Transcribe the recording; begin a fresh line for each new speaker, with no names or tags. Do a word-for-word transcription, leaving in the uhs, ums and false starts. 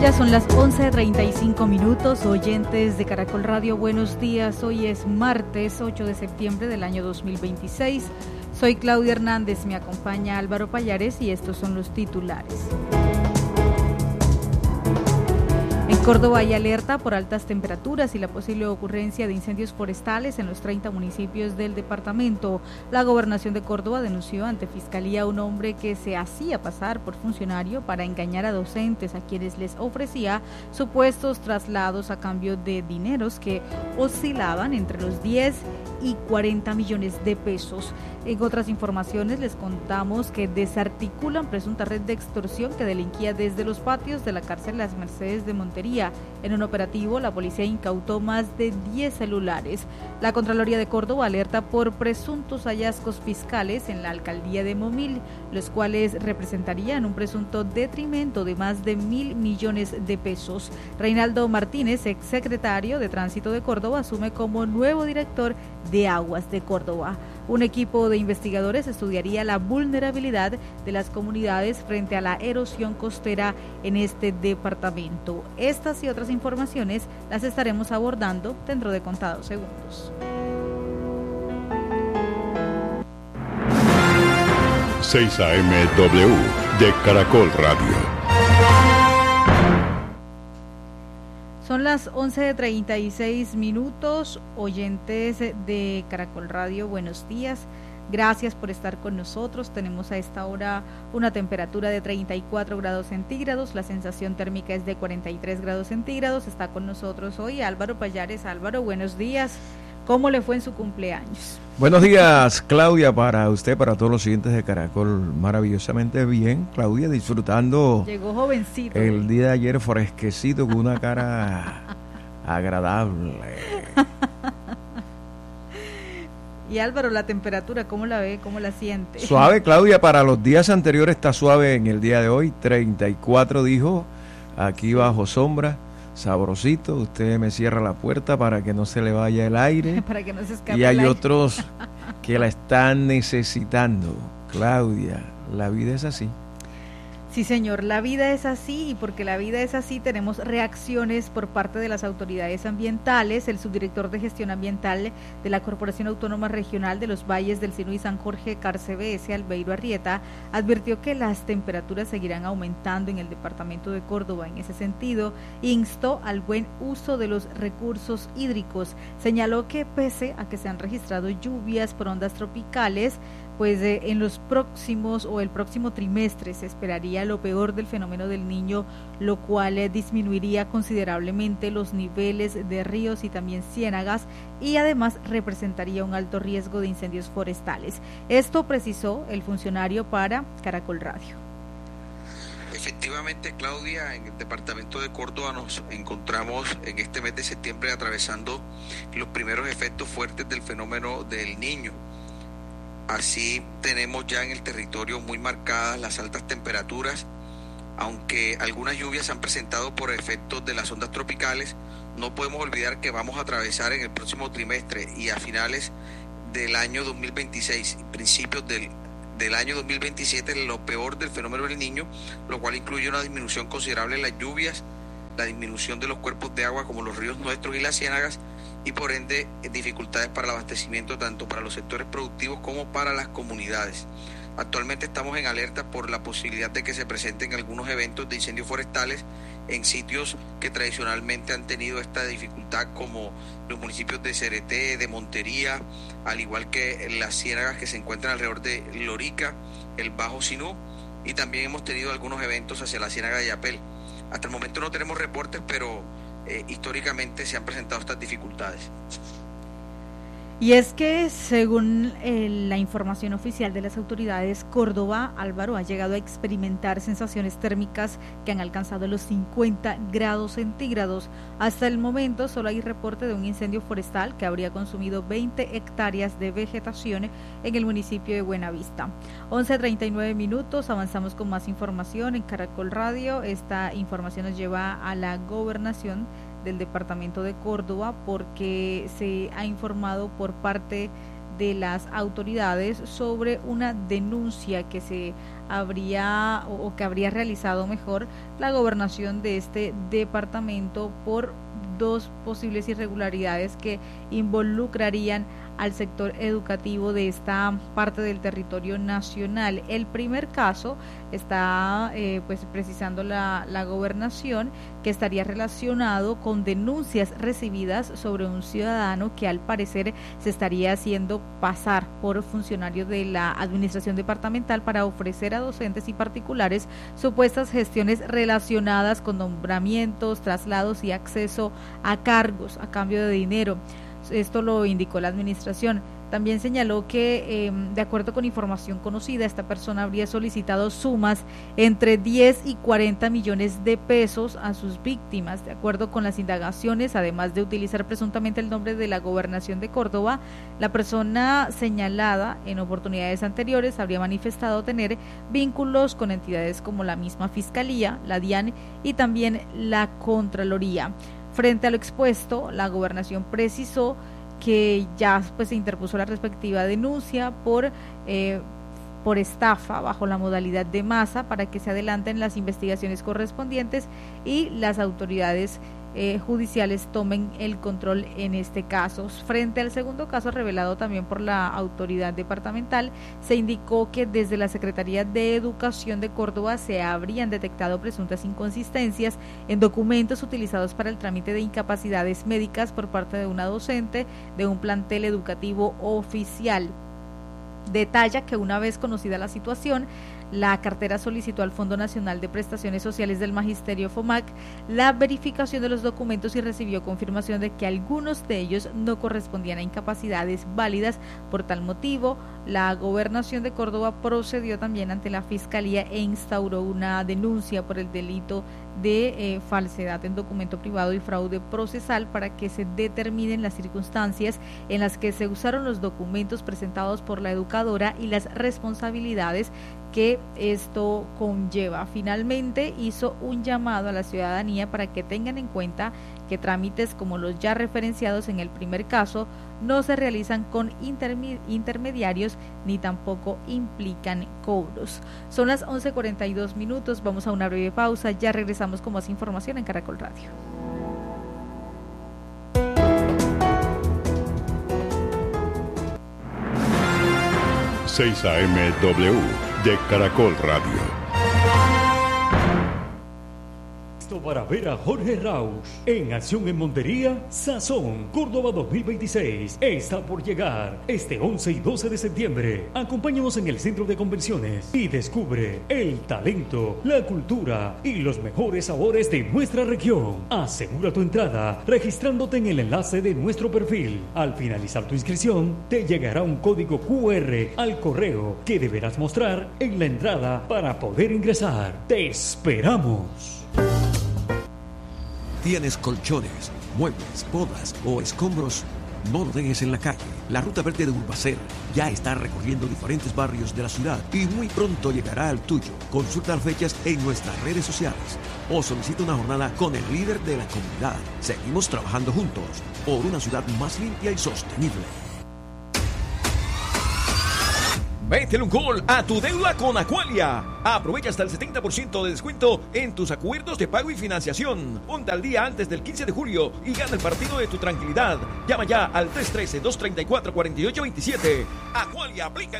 Ya son las once treinta y cinco minutos, oyentes de Caracol Radio, buenos días. Hoy es martes ocho de septiembre del año dos mil veintiséis. Soy Claudia Hernández, me acompaña Álvaro Pallares y estos son los titulares. En Córdoba hay alerta por altas temperaturas y la posible ocurrencia de incendios forestales en los treinta municipios del departamento. La Gobernación de Córdoba denunció ante Fiscalía a un hombre que se hacía pasar por funcionario para engañar a docentes a quienes les ofrecía supuestos traslados a cambio de dineros que oscilaban entre los diez y cuarenta millones de pesos. En otras informaciones les contamos que desarticulan presunta red de extorsión que delinquía desde los patios de la cárcel Las Mercedes de Montería. En un operativo, la policía incautó más de diez celulares. La Contraloría de Córdoba alerta por presuntos hallazgos fiscales en la alcaldía de Momil, los cuales representarían un presunto detrimento de más de mil millones de pesos. Reinaldo Martínez, exsecretario de Tránsito de Córdoba, asume como nuevo director de Aguas de Córdoba. Un equipo de investigadores estudiaría la vulnerabilidad de las comunidades frente a la erosión costera en este departamento. Estas y otras informaciones las estaremos abordando dentro de contados segundos.
seis A M W de Caracol Radio.
Son las once treinta y seis minutos, oyentes de Caracol Radio, buenos días, gracias por estar con nosotros. Tenemos a esta hora una temperatura de treinta y cuatro grados centígrados, la sensación térmica es de cuarenta y tres grados centígrados. Está con nosotros hoy Álvaro Pallares. Álvaro, buenos días, ¿cómo le fue en su cumpleaños?
Buenos días, Claudia, para usted, para todos los siguientes de Caracol, maravillosamente bien, Claudia, disfrutando.
Llegó jovencito.
El día de ayer fresquecito, con una cara agradable.
Y Álvaro, la temperatura, ¿cómo la ve? ¿Cómo la siente?
Suave, Claudia, para los días anteriores está suave en el día de hoy, treinta y cuatro dijo, aquí bajo sombra. Sabrosito, usted me cierra la puerta para que no se le vaya el aire.
Para que no se escape.
Y hay
el aire.
otros que la están necesitando. Claudia, la vida es así.
Sí, señor, la vida es así, y porque la vida es así tenemos reacciones por parte de las autoridades ambientales. El subdirector de gestión ambiental de la Corporación Autónoma Regional de los Valles del Sinu y San Jorge, Carcebese, Albeiro Arrieta, advirtió que las temperaturas seguirán aumentando en el departamento de Córdoba. En ese sentido, instó al buen uso de los recursos hídricos. Señaló que pese a que se han registrado lluvias por ondas tropicales, pues eh, en los próximos o el próximo trimestre se esperaría lo peor del fenómeno del Niño, lo cual eh, disminuiría considerablemente los niveles de ríos y también ciénagas, y además representaría un alto riesgo de incendios forestales. Esto precisó el funcionario para Caracol Radio.
Efectivamente, Claudia, en el departamento de Córdoba nos encontramos en este mes de septiembre atravesando los primeros efectos fuertes del fenómeno del Niño. Así tenemos ya en el territorio muy marcadas las altas temperaturas, aunque algunas lluvias se han presentado por efectos de las ondas tropicales. No podemos olvidar que vamos a atravesar en el próximo trimestre y a finales del año dos mil veintiséis, principios del, del año dos mil veintisiete, lo peor del fenómeno del Niño, lo cual incluye una disminución considerable en las lluvias, la disminución de los cuerpos de agua como los ríos nuestros y las ciénagas, y por ende dificultades para el abastecimiento tanto para los sectores productivos como para las comunidades. Actualmente estamos en alerta por la posibilidad de que se presenten algunos eventos de incendios forestales en sitios que tradicionalmente han tenido esta dificultad, como los municipios de Cereté, de Montería, al igual que las ciénagas que se encuentran alrededor de Lorica, el Bajo Sinú, y también hemos tenido algunos eventos hacia la ciénaga de Yapel. Hasta el momento no tenemos reportes, pero Eh, históricamente se han presentado estas dificultades.
Y es que, según eh, la información oficial de las autoridades, Córdoba, Álvaro, ha llegado a experimentar sensaciones térmicas que han alcanzado los cincuenta grados centígrados. Hasta el momento solo hay reporte de un incendio forestal que habría consumido veinte hectáreas de vegetación en el municipio de Buenavista. once treinta y nueve minutos, avanzamos con más información en Caracol Radio. Esta información nos lleva a la gobernación del departamento de Córdoba, porque se ha informado por parte de las autoridades sobre una denuncia que se habría o, o que habría realizado mejor la gobernación de este departamento por dos posibles irregularidades que involucrarían al sector educativo de esta parte del territorio nacional. El primer caso está eh, pues precisando la, la gobernación, que estaría relacionado con denuncias recibidas sobre un ciudadano que al parecer se estaría haciendo pasar por funcionario de la administración departamental para ofrecer a docentes y particulares supuestas gestiones relacionadas con nombramientos, traslados y acceso a cargos a cambio de dinero. Esto lo indicó la administración. También señaló que, eh, de acuerdo con información conocida, esta persona habría solicitado sumas entre diez y cuarenta millones de pesos a sus víctimas. De acuerdo con las indagaciones, además de utilizar presuntamente el nombre de la gobernación de Córdoba, la persona señalada en oportunidades anteriores habría manifestado tener vínculos con entidades como la misma Fiscalía, la DIAN y también la Contraloría. Frente a lo expuesto, la gobernación precisó que ya pues se interpuso la respectiva denuncia por eh, por estafa bajo la modalidad de masa para que se adelanten las investigaciones correspondientes y las autoridades eh, judiciales tomen el control en este caso. Frente al segundo caso revelado también por la autoridad departamental, se indicó que desde la Secretaría de Educación de Córdoba se habrían detectado presuntas inconsistencias en documentos utilizados para el trámite de incapacidades médicas por parte de una docente de un plantel educativo oficial. Detalla que una vez conocida la situación, la cartera solicitó al Fondo Nacional de Prestaciones Sociales del Magisterio FOMAC la verificación de los documentos y recibió confirmación de que algunos de ellos no correspondían a incapacidades válidas. Por tal motivo, la gobernación de Córdoba procedió también ante la Fiscalía e instauró una denuncia por el delito de eh, falsedad en documento privado y fraude procesal para que se determinen las circunstancias en las que se usaron los documentos presentados por la educadora y las responsabilidades que esto conlleva. Finalmente hizo un llamado a la ciudadanía para que tengan en cuenta que trámites como los ya referenciados en el primer caso no se realizan con intermi- intermediarios ni tampoco implican cobros. Son las once cuarenta y dos minutos, vamos a una breve pausa, ya regresamos con más información en Caracol Radio.
seis A M W de Caracol Radio.
Para ver a Jorge Rauch en acción en Montería, Sazón, Córdoba dos mil veintiséis, está por llegar este once y doce de septiembre. Acompáñanos en el centro de convenciones y descubre el talento, la cultura y los mejores sabores de nuestra región. Asegura tu entrada registrándote en el enlace de nuestro perfil. Al finalizar tu inscripción, te llegará un código cu erre al correo que deberás mostrar en la entrada para poder ingresar. ¡Te esperamos!
¿Tienes colchones, muebles, podas o escombros? No lo dejes en la calle. La Ruta Verde de Urbacer ya está recorriendo diferentes barrios de la ciudad y muy pronto llegará al tuyo. Consulta las fechas en nuestras redes sociales o solicita una jornada con el líder de la comunidad. Seguimos trabajando juntos por una ciudad más limpia y sostenible.
Métele un gol a tu deuda con Aqualia. Aprovecha hasta el setenta por ciento de descuento en tus acuerdos de pago y financiación. Ponte al día antes del quince de julio y gana el partido de tu tranquilidad. Llama ya al tres uno tres, dos tres cuatro, cuatro ocho dos siete. Aqualia aplica.